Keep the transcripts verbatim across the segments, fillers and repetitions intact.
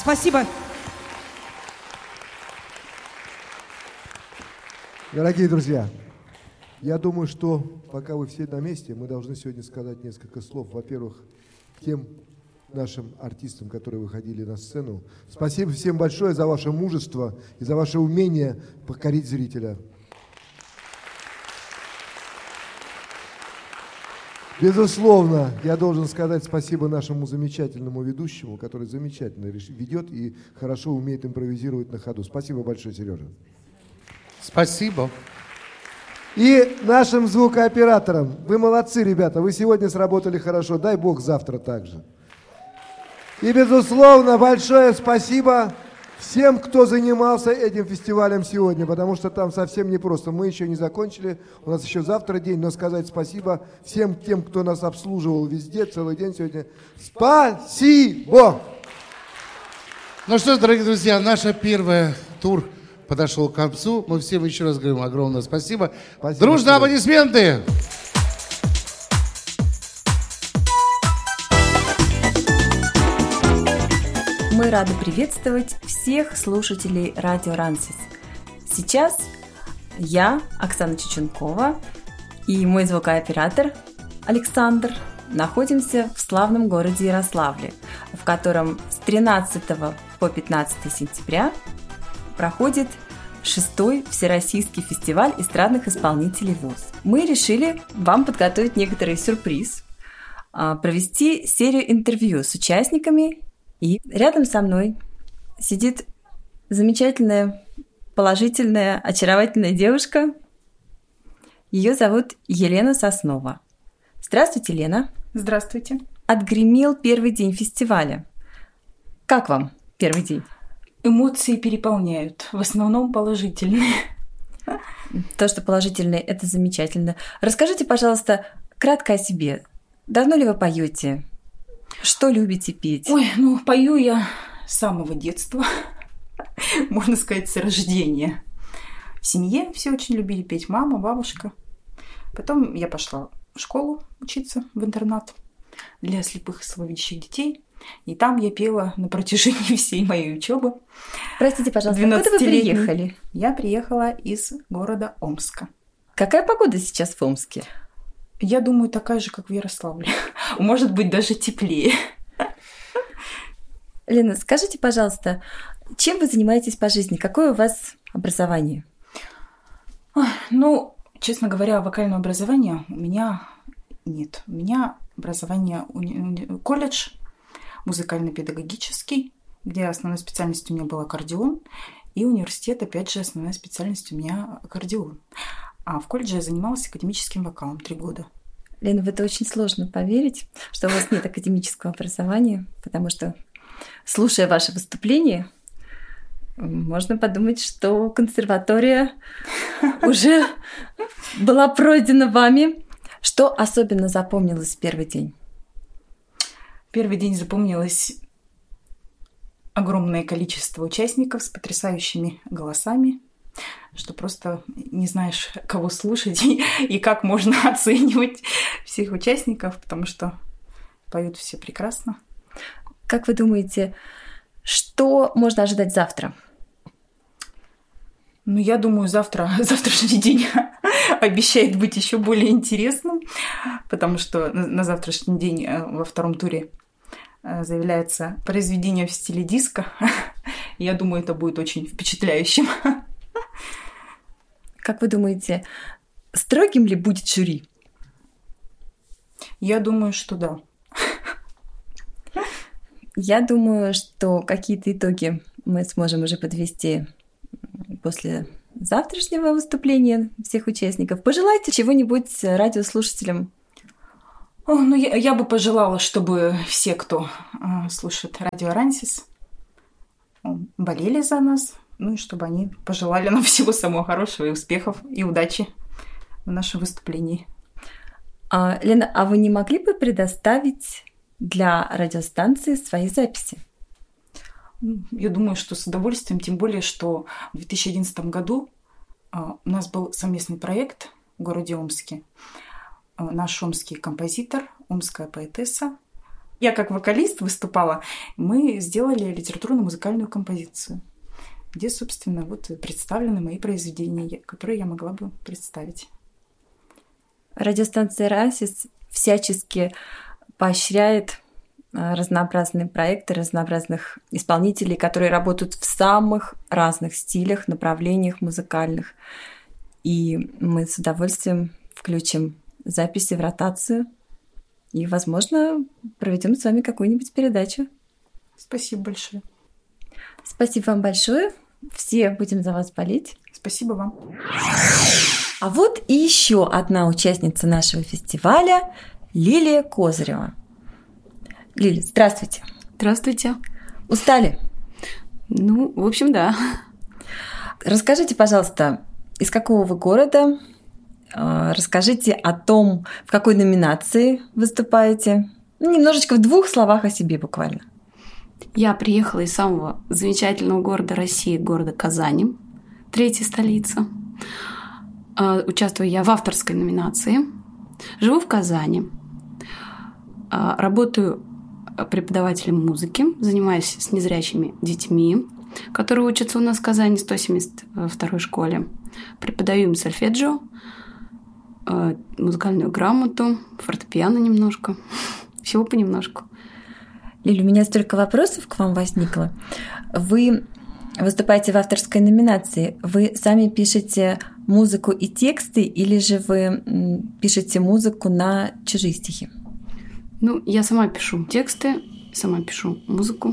Спасибо. Дорогие друзья, я думаю, что пока вы все на месте, мы должны сегодня сказать несколько слов. Во-первых, тем нашим артистам, которые выходили на сцену. Спасибо всем большое за ваше мужество и за ваше умение покорить зрителя. Безусловно, я должен сказать спасибо нашему замечательному ведущему, который замечательно ведет и хорошо умеет импровизировать на ходу. Спасибо большое, Сережа. Спасибо. И нашим звукооператорам. Вы молодцы, ребята, вы сегодня сработали хорошо. Дай Бог завтра так же. И, безусловно, большое спасибо всем, кто занимался этим фестивалем сегодня, потому что там совсем непросто. Мы еще не закончили, у нас еще завтра день, но сказать спасибо всем тем, кто нас обслуживал везде, целый день сегодня. Спасибо! Ну что ж, дорогие друзья, наша первая тур подошел к концу. Мы всем еще раз говорим огромное спасибо. спасибо Дружные аплодисменты! Мы рады приветствовать всех слушателей радио Рансис. Сейчас я, Оксана Чеченкова, и мой звукооператор Александр находимся в славном городе Ярославле, в котором с тринадцатого по пятнадцатое сентября проходит шестой Всероссийский фестиваль эстрадных исполнителей ВОС. Мы решили вам подготовить некоторый сюрприз, провести серию интервью с участниками. И рядом со мной сидит замечательная, положительная, очаровательная девушка. Ее зовут Елена Соснова. Здравствуйте, Лена. Здравствуйте. Отгремел первый день фестиваля. Как вам первый день? Эмоции переполняют, в основном положительные. То, что положительные, это замечательно. Расскажите, пожалуйста, кратко о себе. Давно ли вы поете? Что любите петь? Ой, ну, пою я с самого детства, можно сказать, с рождения. В семье все очень любили петь, мама, бабушка. Потом я пошла в школу учиться, в интернат для слепых и слабовидящих детей. И там я пела на протяжении всей моей учебы. Простите, пожалуйста, откуда вы приехали? Я приехала из города Омска. Какая погода сейчас в Омске? Я думаю, такая же, как в Ярославле. Может быть, даже теплее. Лена, скажите, пожалуйста, чем вы занимаетесь по жизни? Какое у вас образование? Ну, честно говоря, вокального образования у меня нет. У меня образование уни... колледж музыкально-педагогический, где основной специальностью у меня был аккордеон, и университет, опять же, основная специальность у меня аккордеон. А в колледже я занималась академическим вокалом три года. Лена, в это очень сложно поверить, что у вас нет академического образования, потому что, слушая ваше выступление, можно подумать, что консерватория уже была пройдена вами. Что особенно запомнилось в первый день? Первый день запомнилось огромное количество участников с потрясающими голосами, что просто не знаешь, кого слушать и, и как можно оценивать всех участников, потому что поют все прекрасно. Как вы думаете, что можно ожидать завтра? Ну, я думаю, завтра, завтрашний день обещает быть еще более интересным, потому что на завтрашний день во втором туре заявляется произведение в стиле диско. Я думаю, это будет очень впечатляющим. Как вы думаете, строгим ли будет жюри? Я думаю, что да. Я думаю, что какие-то итоги мы сможем уже подвести после завтрашнего выступления всех участников. Пожелайте чего-нибудь радиослушателям. О, ну, я, я бы пожелала, чтобы все, кто э, слушает радио Рансис, болели за нас, ну и чтобы они пожелали нам всего самого хорошего и успехов, и удачи в нашем выступлении. А, Лена, а вы не могли бы предоставить для радиостанции свои записи? Я думаю, что с удовольствием, тем более, что в две тысячи одиннадцатом году у нас был совместный проект в городе Омске. Наш омский композитор, омская поэтесса Я как вокалист выступала, мы сделали литературно-музыкальную композицию, где, собственно, вот представлены мои произведения, которые я могла бы представить. Радиостанция «Расис» всячески поощряет разнообразные проекты, разнообразных исполнителей, которые работают в самых разных стилях, направлениях музыкальных. И мы с удовольствием включим записи в ротацию и, возможно, проведем с вами какую-нибудь передачу. Спасибо большое. Спасибо вам большое. Все будем за вас болеть. Спасибо вам. А вот и еще одна участница нашего фестиваля – Лилия Козырева. Лили, здравствуйте. Здравствуйте. Устали? Ну, в общем, да. Расскажите, пожалуйста, из какого вы города? Расскажите о том, в какой номинации выступаете. Ну, немножечко в двух словах о себе буквально. Я приехала из самого замечательного города России, города Казани, третья столица. Участвую я в авторской номинации. Живу в Казани. Работаю преподавателем музыки, занимаюсь с незрячими детьми, которые учатся у нас в Казани, сто семьдесят второй школе. Преподаю им сольфеджио, музыкальную грамоту, фортепиано немножко. Всего понемножку. Лиля, у меня столько вопросов к вам возникло. Вы выступаете в авторской номинации. Вы сами пишете музыку и тексты, или же вы пишете музыку на чужие стихи? Ну, я сама пишу тексты, сама пишу музыку.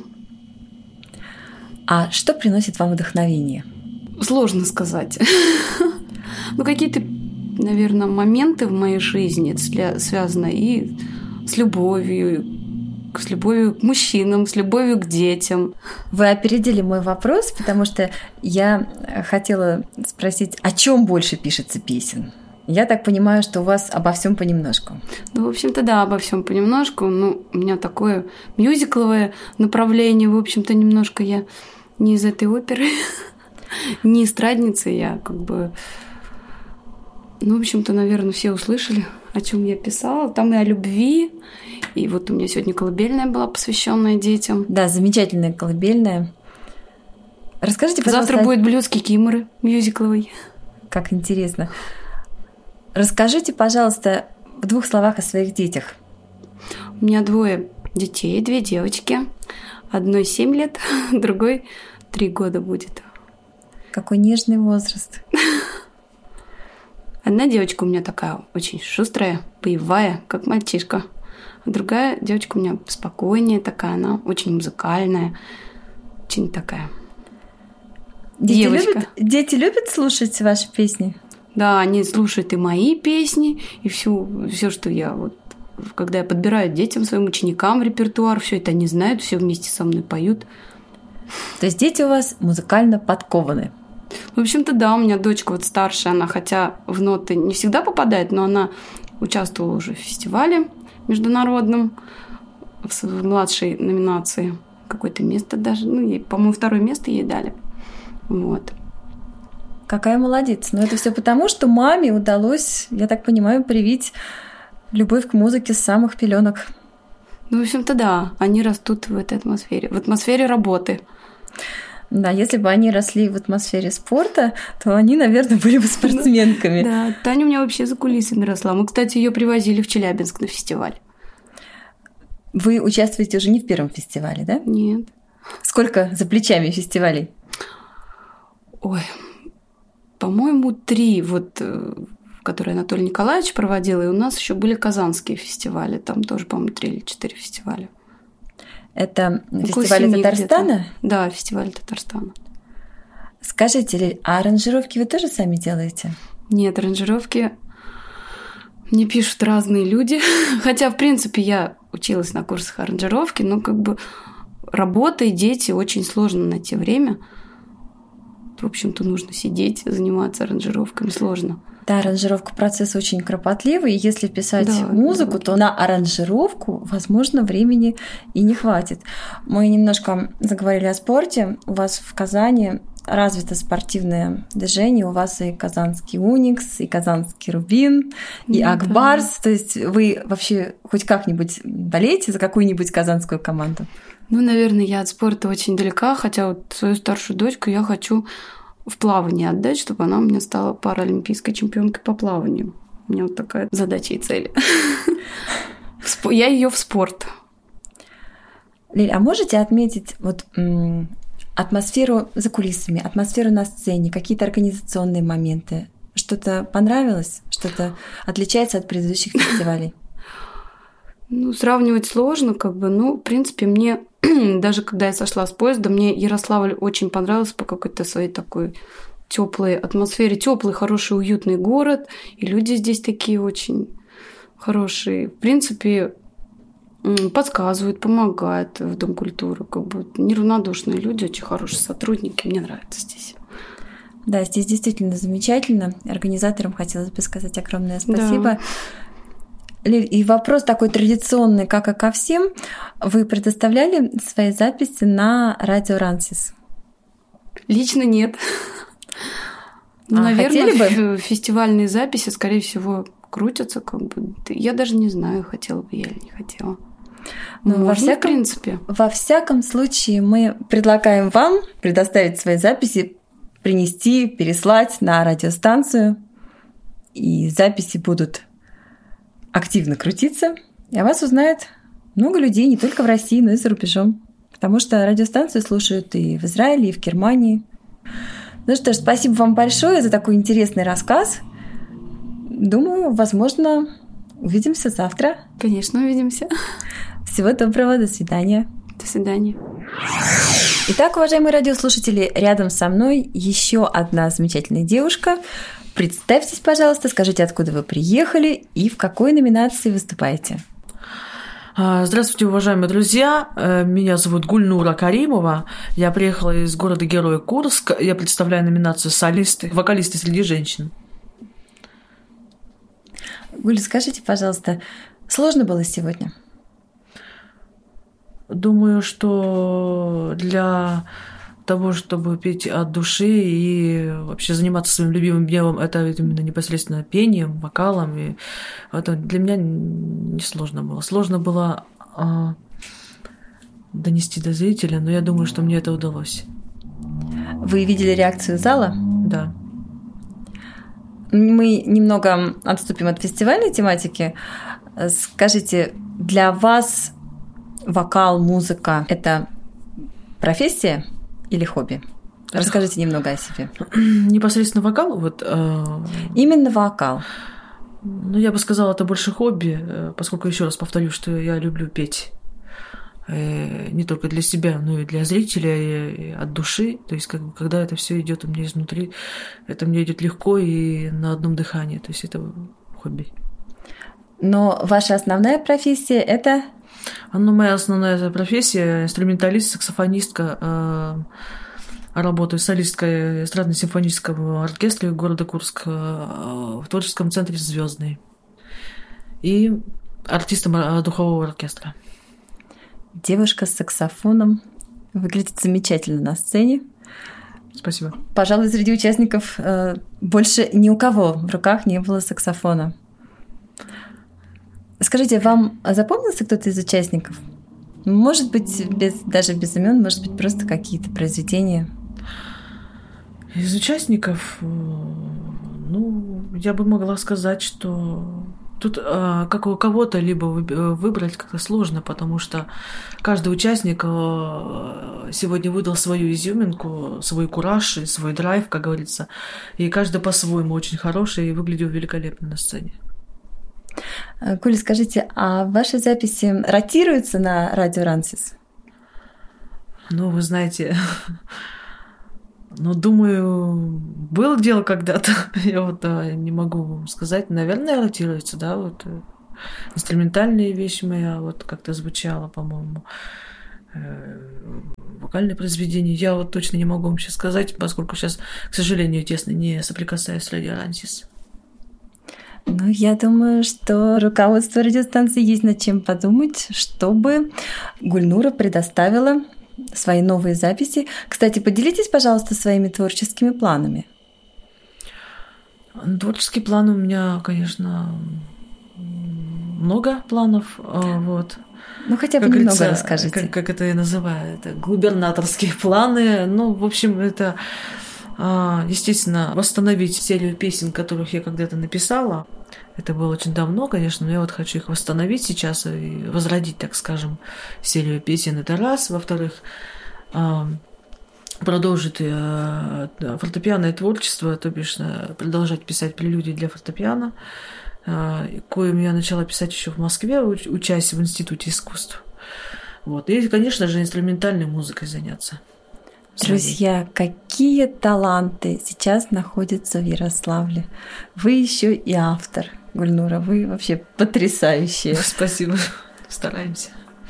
А что приносит вам вдохновение? Сложно сказать. Ну, какие-то, наверное, моменты в моей жизни связаны и с любовью, с любовью к мужчинам, с любовью к детям. Вы опередили мой вопрос, потому что я хотела спросить, о чем больше пишется песен? Я так понимаю, что у вас обо всем понемножку. Ну, в общем-то, да, обо всем понемножку. Ну, у меня такое мюзикловое направление. В общем-то, немножко я не из этой оперы, не эстрадница. Я как бы... Ну, в общем-то, наверное, все услышали, о чем я писала. Там и о любви. И вот у меня сегодня колыбельная была, посвященная детям. Да, замечательная колыбельная. Расскажите, пожалуйста... Завтра будет блюз Кикиморы мюзикловый. Как интересно. Расскажите, пожалуйста, в двух словах о своих детях. У меня двое детей, две девочки. Одной семь лет, другой три года будет. Какой нежный возраст. Одна девочка у меня такая очень шустрая, боевая, как мальчишка. А другая девочка у меня спокойнее такая, она очень музыкальная, очень такая дети девочка. Любят, дети любят слушать ваши песни? Да, они слушают и мои песни, и все, все, что я вот, когда я подбираю детям, своим ученикам репертуар, все это они знают, все вместе со мной поют. То есть дети у вас музыкально подкованы? В общем-то, да, у меня дочка вот старшая, она хотя в ноты не всегда попадает, но она участвовала уже в фестивале международном, в младшей номинации. Какое-то место даже, ну, ей, по-моему, второе место ей дали. Вот. Какая молодец. Но это все потому, что маме удалось, я так понимаю, привить любовь к музыке с самых пеленок. Ну, в общем-то, да, они растут в этой атмосфере, в атмосфере работы. Да, если бы они росли в атмосфере спорта, то они, наверное, были бы спортсменками. Да, Таня у меня вообще за кулисами росла. Мы, кстати, ее привозили в Челябинск на фестиваль. Вы участвуете уже не в первом фестивале, да? Нет. Сколько за плечами фестивалей? Ой, по-моему, три, вот, которые Анатолий Николаевич проводил, и у нас еще были казанские фестивали. Там тоже, по-моему, три или четыре фестиваля. Это фестиваль Татарстана? Да, фестиваль Татарстана. Скажите, Лиль, а аранжировки вы тоже сами делаете? Нет, аранжировки мне пишут разные люди. Хотя, в принципе, я училась на курсах аранжировки, но как бы работа и дети, очень сложно найти время. В общем-то, нужно сидеть, заниматься аранжировками, сложно. Да, аранжировка процесс очень кропотливый, и если писать да, музыку, да. то на аранжировку, возможно, времени и не хватит. Мы немножко заговорили о спорте. У вас в Казани развито спортивное движение. У вас и казанский Уникс, и казанский Рубин, и ну, Акбарс. Да. То есть вы вообще хоть как-нибудь болеете за какую-нибудь казанскую команду? Ну, наверное, я от спорта очень далека, хотя вот свою старшую дочку я хочу в плавание отдать, чтобы она у меня стала паралимпийской чемпионкой по плаванию. У меня вот такая задача и цель. Я ее в спорт. Лиль, а можете отметить вот м- атмосферу за кулисами, атмосферу на сцене, какие-то организационные моменты? Что-то понравилось? Что-то отличается от предыдущих фестивалей? Ну, сравнивать сложно, как бы, ну, в принципе, мне, даже когда я сошла с поезда, мне Ярославль очень понравился по какой-то своей такой теплой атмосфере, теплый, хороший, уютный город, и люди здесь такие очень хорошие. В принципе, подсказывают, помогают в Дом культуры, как бы неравнодушные люди, очень хорошие сотрудники, мне нравится здесь. Да, здесь действительно замечательно. Организаторам хотелось бы сказать огромное спасибо. Да. Лиль, и вопрос такой традиционный, как и ко всем. Вы предоставляли свои записи на радио Рансис? Лично нет. А наверное, бы? Фестивальные записи, скорее всего, крутятся, как бы. Я даже не знаю, хотела бы я или не хотела. Но Можно, во всяком, в принципе. Во всяком случае, мы предлагаем вам предоставить свои записи, принести, переслать на радиостанцию. И записи будут активно крутиться, и о вас узнает много людей, не только в России, но и за рубежом. Потому что радиостанцию слушают и в Израиле, и в Германии. Ну что ж, спасибо вам большое за такой интересный рассказ. Думаю, возможно, увидимся завтра. Конечно, увидимся. Всего доброго, до свидания. До свидания. Итак, уважаемые радиослушатели, рядом со мной еще одна замечательная девушка. Представьтесь, пожалуйста, скажите, откуда вы приехали и в какой номинации выступаете. Здравствуйте, уважаемые друзья. Меня зовут Гульнура Каримова. Я приехала из города-героя Курск. Я представляю номинацию солисты, вокалисты среди женщин. Гуль, скажите, пожалуйста, сложно было сегодня? Думаю, что для того, чтобы петь от души и вообще заниматься своим любимым делом, это именно непосредственно пением, вокалом. И это для меня не сложно было. Сложно было а, донести до зрителя, но я думаю, что мне это удалось. Вы видели реакцию зала? Да. Мы немного отступим от фестивальной тематики. Скажите, для вас вокал, музыка – это профессия или хобби? Расскажите немного о себе. Непосредственно вокал? Вот, э... Именно вокал. Ну, я бы сказала, это больше хобби, поскольку, еще раз повторю, что я люблю петь не только для себя, но и для зрителя, и от души. То есть, как бы, когда это все идет у меня изнутри, это мне идет легко и на одном дыхании. То есть, это хобби. Но ваша основная профессия – это… Ну, моя основная профессия – инструменталист, саксофонистка. Работаю солисткой эстрадно-симфонического оркестра города Курск в творческом центре «Звездный» и артистом духового оркестра. Девушка с саксофоном выглядит замечательно на сцене. Спасибо. Пожалуй, среди участников больше ни у кого в руках не было саксофона. Скажите, вам запомнился кто-то из участников? Может быть, без, даже без имен, может быть, просто какие-то произведения? Из участников, ну, я бы могла сказать, что тут как у кого-то либо выбрать как-то сложно, потому что каждый участник сегодня выдал свою изюминку, свой кураж и свой драйв, как говорится, и каждый по-своему очень хороший и выглядел великолепно на сцене. Коля, скажите, а ваши записи ротируются на радио Рансис? Ну, вы знаете, ну, думаю, было дело когда-то. Я вот да, не могу вам сказать. Наверное, ротируется, да, вот инструментальные вещи моя вот как-то звучала, по-моему. Вокальные произведения я вот точно не могу вам сейчас сказать, поскольку сейчас, к сожалению, тесно не соприкасаюсь с радио Рансис. Ну, я думаю, что руководство радиостанции есть над чем подумать, чтобы Гульнура предоставила свои новые записи. Кстати, поделитесь, пожалуйста, своими творческими планами. Творческие планы у меня, конечно, много планов. Вот. Ну, хотя бы как немного расскажите. Как, как это я называю? Это губернаторские планы. Ну, в общем, это, естественно, восстановить серию песен, которых я когда-то написала. Это было очень давно, конечно, но я вот хочу их восстановить сейчас и возродить, так скажем, серию песен. Это раз. Во-вторых, продолжить фортепианное творчество, то бишь продолжать писать прелюдии для фортепиано, коим я начала писать еще в Москве, учась в Институте искусств. Вот. И, конечно же, инструментальной музыкой заняться. Друзья, какие таланты сейчас находятся в Ярославле. Вы еще и автор, Гульнура. Вы вообще потрясающие. Спасибо. Стараемся.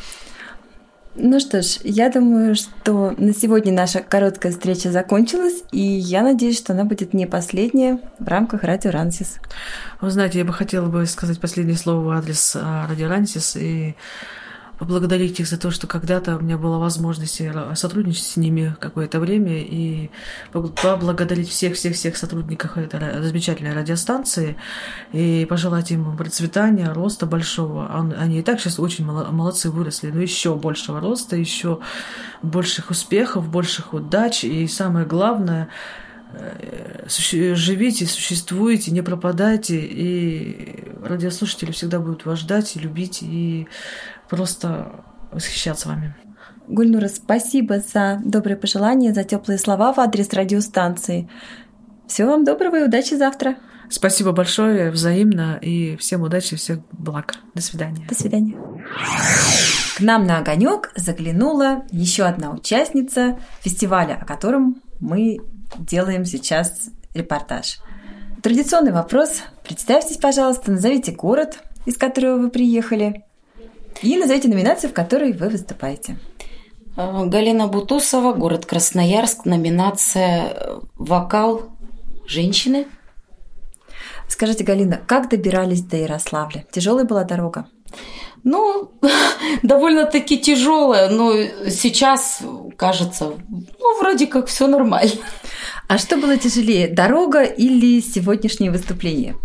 Ну что ж, я думаю, что на сегодня наша короткая встреча закончилась, и я надеюсь, что она будет не последняя в рамках Радио Рансис. Вы знаете, я бы хотела бы сказать последнее слово в адрес Радио Рансис и поблагодарить их за то, что когда-то у меня была возможность сотрудничать с ними какое-то время, и поблагодарить всех-всех-всех сотрудников этой замечательной радиостанции и пожелать им процветания, роста большого. Они и так сейчас очень молодцы, выросли, но еще большего роста, еще больших успехов, больших удач, и самое главное — живите, существуйте, не пропадайте, и радиослушатели всегда будут вас ждать и любить, и просто восхищаться вами. Гульнура, спасибо за добрые пожелания, за теплые слова в адрес радиостанции. Всего вам доброго и удачи завтра. Спасибо большое, взаимно, и всем удачи, всех благ. До свидания. До свидания. К нам на огонек заглянула еще одна участница фестиваля, о котором мы делаем сейчас репортаж. Традиционный вопрос. Представьтесь, пожалуйста, назовите город, из которого вы приехали, и назовите номинацию, в которой вы выступаете. Галина Бутусова, город Красноярск, номинация «Вокал женщины». Скажите, Галина, как добирались до Ярославля? Тяжелая была дорога? Ну, довольно-таки тяжелая, но сейчас кажется, ну, вроде как все нормально. А что было тяжелее, дорога или сегодняшнее выступление?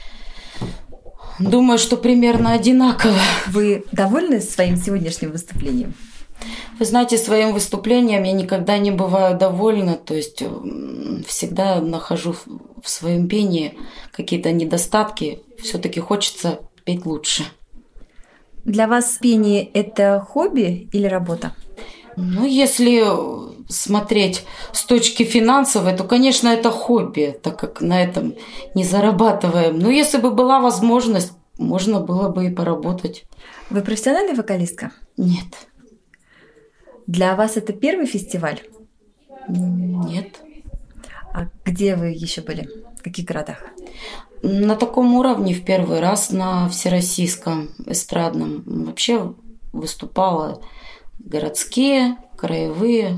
Думаю, что примерно одинаково. Вы довольны своим сегодняшним выступлением? Вы знаете, своим выступлением я никогда не бываю довольна, то есть всегда нахожу в своем пении какие-то недостатки, все-таки хочется петь лучше. Для вас пение – это хобби или работа? Ну, если смотреть с точки финансовой, то, конечно, это хобби, так как на этом не зарабатываем. Но если бы была возможность, можно было бы и поработать. Вы профессиональная вокалистка? Нет. Для вас это первый фестиваль? Нет. А где вы еще были? В каких городах? На таком уровне в первый раз на всероссийском эстрадном. Вообще выступала городские, краевые,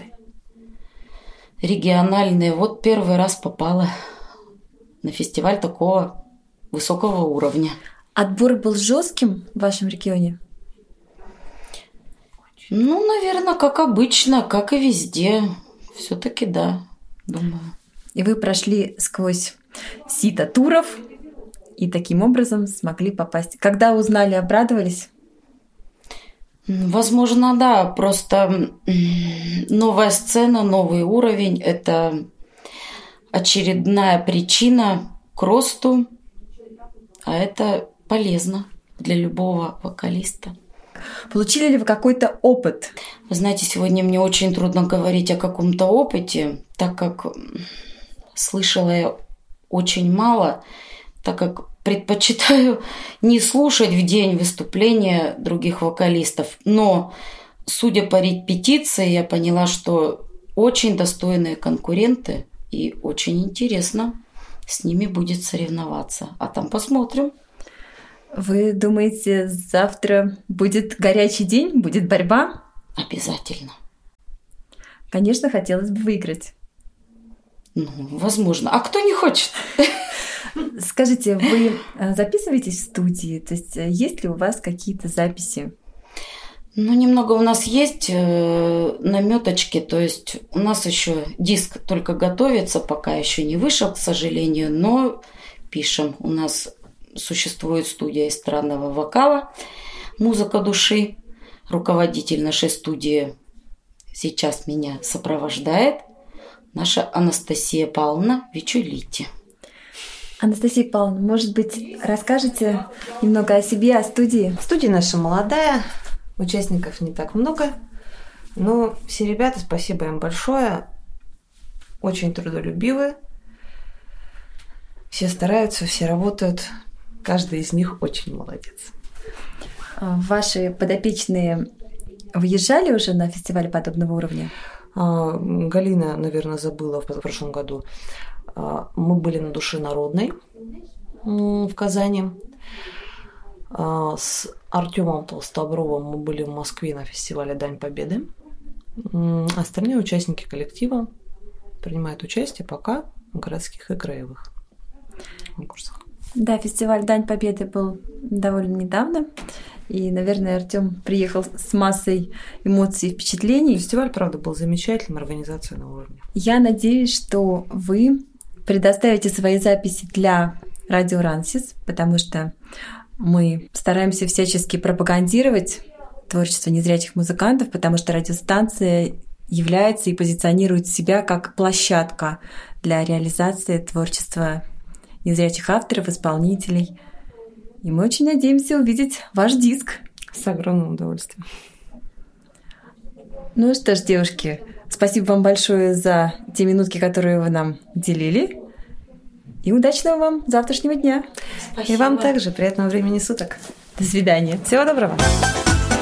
региональные. Вот первый раз попала на фестиваль такого высокого уровня. Отбор был жестким в вашем регионе? Ну, наверное, как обычно, как и везде. Все-таки да, думаю. И вы прошли сквозь сито туров и таким образом смогли попасть. Когда узнали, обрадовались? Возможно, да. Просто новая сцена, новый уровень – это очередная причина к росту, а это полезно для любого вокалиста. Получили ли вы какой-то опыт? Вы знаете, сегодня мне очень трудно говорить о каком-то опыте, так как слышала я очень мало, так как предпочитаю не слушать в день выступления других вокалистов. Но, судя по репетиции, я поняла, что очень достойные конкуренты, и очень интересно с ними будет соревноваться. А там посмотрим. Вы думаете, завтра будет горячий день, будет борьба? Обязательно. Конечно, хотелось бы выиграть. Ну, возможно. А кто не хочет? Скажите, вы записываетесь в студии? То есть есть ли у вас какие-то записи? Ну, немного у нас есть э, наметочки, то есть у нас еще диск только готовится, пока еще не вышел, к сожалению, но пишем. У нас существует студия эстрадного вокала «Музыка души». Руководитель нашей студии сейчас меня сопровождает, наша Анастасия Павловна Вичулити. Анастасия Павловна, может быть, расскажете немного о себе, о студии? Студия наша молодая, участников не так много, но все ребята, спасибо им большое, очень трудолюбивы, все стараются, все работают, каждый из них очень молодец. Ваши подопечные выезжали уже на фестивале подобного уровня? Галина, наверное, забыла в прошлом году. Мы были на «Душе народной» в Казани. С Артемом Толстобровым мы были в Москве на фестивале «Дань Победы». Остальные участники коллектива принимают участие пока в городских и краевых конкурсах. Да, фестиваль «Дань Победы» был довольно недавно. И, наверное, Артем приехал с массой эмоций и впечатлений. Фестиваль, правда, был замечательным, организация на уровне. Я надеюсь, что вы предоставите свои записи для радио Рансис, потому что мы стараемся всячески пропагандировать творчество незрячих музыкантов, потому что радиостанция является и позиционирует себя как площадка для реализации творчества незрячих авторов, исполнителей. И мы очень надеемся увидеть ваш диск. С огромным удовольствием. Ну что ж, девушки, спасибо вам большое за те минутки, которые вы нам уделили. И удачного вам завтрашнего дня. Спасибо. И вам также приятного времени суток. До свидания. Всего доброго.